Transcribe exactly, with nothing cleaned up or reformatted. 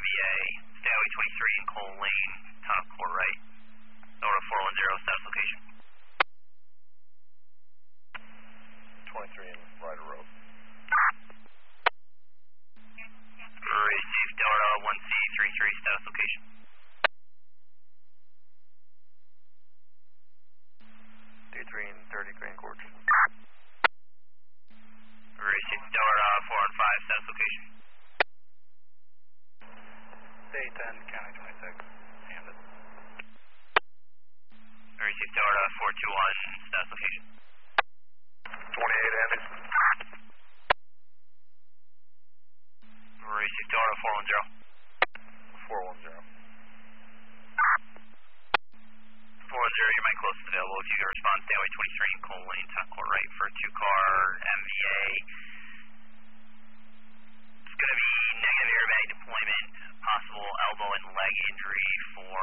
A, Stanway twenty-three in Cole Lane, top core right. Over four one zero, status location. twenty-three in Rider Road. Receive Delta one C three three, status location. D three and thirty Grand Gorge. Receive Delta four and five, status location. A ten, County twenty-six, Hampton. Receive Delta four two one, status location. twenty-eight Andes. Receive Delta four one zero. four one zero. four one zero, you're my closest available. If you can respond, Stanway twenty-three in Cole Lane, top core right for a two car M V A. It's going to be negative airbag deployment, possible elbow and leg injury for